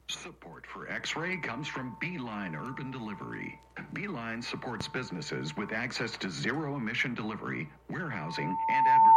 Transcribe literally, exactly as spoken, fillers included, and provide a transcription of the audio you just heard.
Support for X-Ray comes from Beeline Urban Delivery. Beeline supports businesses with access to zero-emission delivery, warehousing, and advertising.